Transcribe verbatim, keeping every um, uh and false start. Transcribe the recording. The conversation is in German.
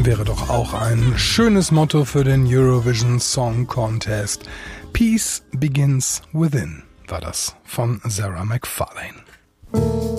wäre doch auch ein schönes Motto für den Eurovision Song Contest. Peace begins within, war das von Sarah McFarlane.